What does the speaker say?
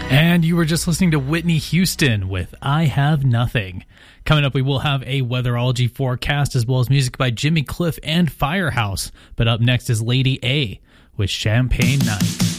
And you were just listening to Whitney Houston with I Have Nothing. Coming up, we will have a weatherology forecast as well as music by Jimmy Cliff and Firehouse. But up next is Lady A with Champagne Night.